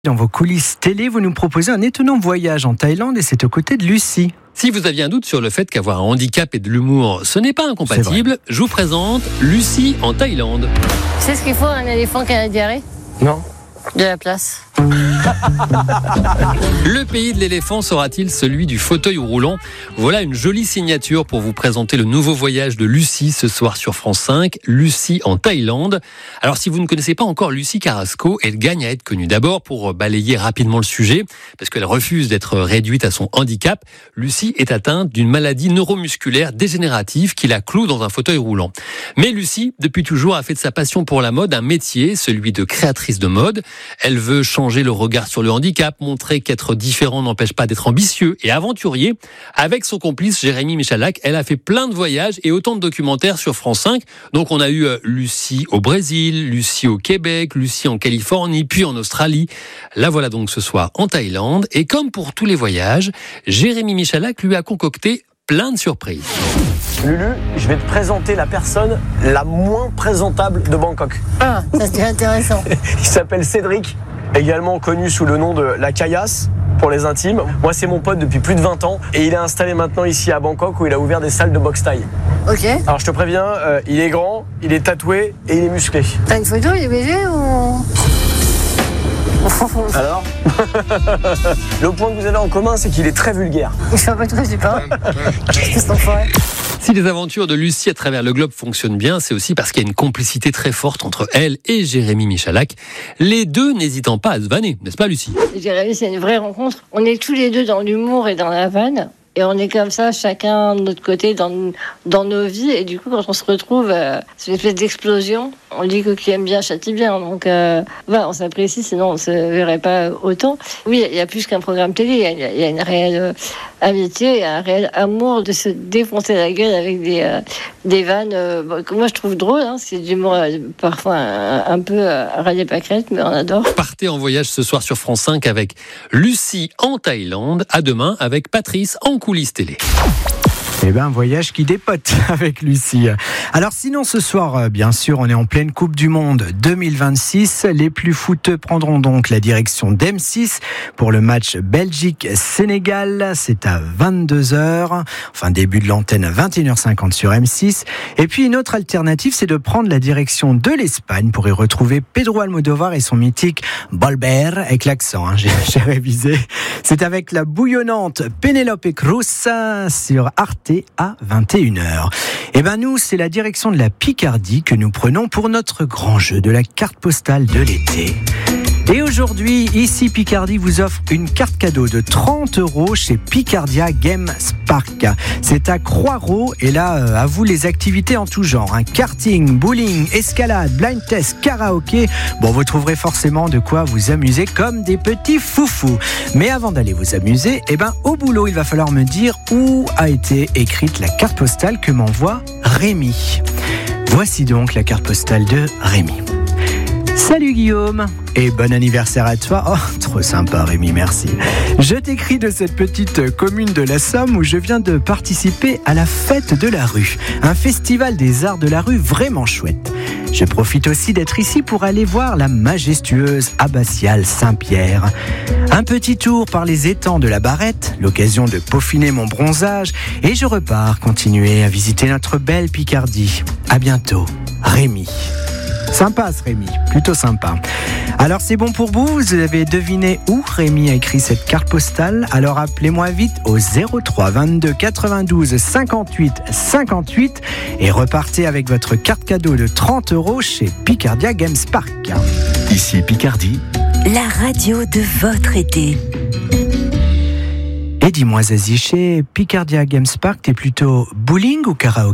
Dans vos coulisses télé, vous nous proposez un étonnant voyage en Thaïlande et c'est aux côtés de Lucie. Si vous aviez un doute sur le fait qu'avoir un handicap et de l'humour, ce n'est pas incompatible, je vous présente Lucie en Thaïlande. Tu sais ce qu'il faut à un éléphant qui a la diarrhée ? Non. De la place. Le pays de l'éléphant sera-t-il celui du fauteuil roulant ? Voilà une jolie signature pour vous présenter le nouveau voyage de Lucie ce soir sur France 5, Lucie en Thaïlande. Alors si vous ne connaissez pas encore Lucie Carrasco, elle gagne à être connue. D'abord pour balayer rapidement le sujet, parce qu'elle refuse d'être réduite à son handicap. Lucie est atteinte d'une maladie neuromusculaire dégénérative qui la cloue dans un fauteuil roulant. Mais Lucie, depuis toujours, a fait de sa passion pour la mode un métier, celui de créatrice de mode. Elle veut changer le regard sur le handicap, montrer qu'être différent n'empêche pas d'être ambitieux et aventurier. Avec son complice Jérémy Michalak, elle a fait plein de voyages et autant de documentaires sur France 5. Donc on a eu Lucie au Brésil, Lucie au Québec, Lucie en Californie, puis en Australie. La voilà donc ce soir en Thaïlande. Et comme pour tous les voyages, Jérémy Michalak lui a concocté plein de surprises. Lulu, je vais te présenter la personne la moins présentable de Bangkok. Ah, ça c'est intéressant. Il s'appelle Cédric, également connu sous le nom de la Caillasse pour les intimes. Moi, c'est mon pote depuis plus de 20 ans et il est installé maintenant ici à Bangkok où il a ouvert des salles de boxe thaï. Ok. Alors, je te préviens, il est grand, il est tatoué et il est musclé. T'as une photo, il est BG ou... Alors le point que vous avez en commun, c'est qu'il est très vulgaire. Je sais pas de quoi tu parles. Qu'est-ce que c'est enfoiré ? Si les aventures de Lucie à travers le globe fonctionnent bien, c'est aussi parce qu'il y a une complicité très forte entre elle et Jérémy Michalak. Les deux n'hésitant pas à se vanner, n'est-ce pas Lucie ? Jérémy, c'est une vraie rencontre. On est tous les deux dans l'humour et dans la vanne. Et on est comme ça, chacun de notre côté, dans nos vies. Et du coup, quand on se retrouve, c'est une espèce d'explosion. On dit que qui aime bien châtie bien. Donc, voilà, on s'apprécie, sinon on ne se verrait pas autant. Oui, il y a plus qu'un programme télé. Il y a une réelle amitié, il y a un réel amour de se défoncer la gueule avec des vannes que moi je trouve drôles. Hein. C'est du humour parfois un peu râler pâquerette, mais on adore. Partez en voyage ce soir sur France 5 avec Lucie en Thaïlande. À demain avec Patrice en coulisses télé. Eh bien, un voyage qui dépote avec Lucie. Alors sinon, ce soir, bien sûr, on est en pleine Coupe du Monde 2026. Les plus footeux prendront donc la direction d'M6 pour le match Belgique-Sénégal. C'est à 22h. Enfin, début de l'antenne à 21h50 sur M6. Et puis, une autre alternative, c'est de prendre la direction de l'Espagne pour y retrouver Pedro Almodovar et son mythique Volver, avec l'accent, hein, j'ai révisé. C'est avec la bouillonnante Penélope Cruz sur Arte à 21h. Et ben nous, c'est la direction de la Picardie que nous prenons pour notre grand jeu de la carte postale de l'été. Et aujourd'hui, ici Picardie vous offre une carte cadeau de 30 € chez Picardia Games Park. C'est à Croix-Ros et là, à vous les activités en tout genre. Karting, bowling, escalade, blind test, karaoké. Bon, vous trouverez forcément de quoi vous amuser comme des petits foufous. Mais avant d'aller vous amuser, au boulot, il va falloir me dire où a été écrite la carte postale que m'envoie Rémi. Voici donc la carte postale de Rémi. Salut Guillaume et bon anniversaire à toi. Oh, trop sympa Rémi, merci. Je t'écris de cette petite commune de la Somme où je viens de participer à la fête de la rue, un festival des arts de la rue vraiment chouette. Je profite aussi d'être ici pour aller voir la majestueuse abbatiale Saint-Pierre. Un petit tour par les étangs de la Barrette, l'occasion de peaufiner mon bronzage et je repars continuer à visiter notre belle Picardie. À bientôt, Rémi. Sympa ce Rémi, plutôt sympa. Alors c'est bon pour vous, vous avez deviné où Rémi a écrit cette carte postale. Alors appelez-moi vite au 03 22 92 58 58 et repartez avec votre carte cadeau de 30 € chez Picardia Games Park. Ici Picardie, la radio de votre été. Et dis-moi Zazie, chez Picardia Games Park, t'es plutôt bowling ou karaoké ?